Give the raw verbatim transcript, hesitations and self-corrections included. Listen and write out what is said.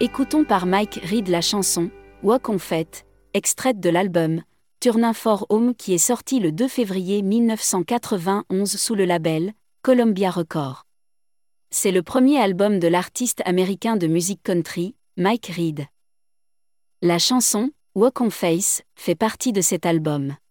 Écoutons par Mike Reed la chanson « Walk on Faith », extraite de l'album « Turning for Home » qui est sorti le deux février mille neuf cent quatre-vingt-onze sous le label Columbia Records. C'est le premier album de l'artiste américain de musique country, Mike Reed. La chanson « Walk on Faith » fait partie de cet album.